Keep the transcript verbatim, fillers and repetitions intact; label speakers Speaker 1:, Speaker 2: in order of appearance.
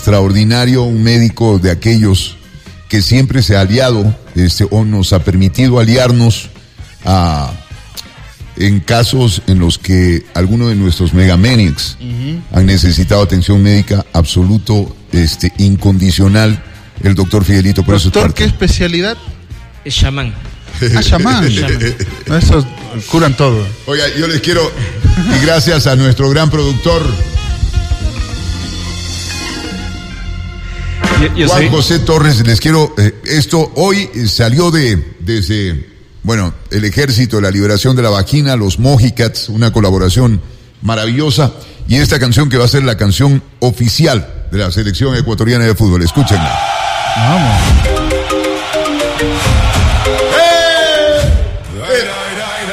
Speaker 1: extraordinario, un médico de aquellos que siempre se ha aliado, este, o nos ha permitido aliarnos a, en casos en los que algunos de nuestros megamaniacs uh-huh. han necesitado atención médica absoluto, este, incondicional, el doctor Fidelito. Por
Speaker 2: ¿Doctor,
Speaker 1: eso es
Speaker 2: qué especialidad?
Speaker 3: Es chamán.
Speaker 2: Ah, chamán. Esos curan todo.
Speaker 1: Oiga, yo les quiero, y gracias a nuestro gran productor, yo, yo Juan sé. José Torres, les quiero, eh, esto hoy salió de, desde, bueno, el Ejército de la Liberación de la Vagina, los Mojicats, una colaboración maravillosa, y esta canción que va a ser la canción oficial de la selección ecuatoriana de fútbol. Escúchenla.
Speaker 2: Vamos.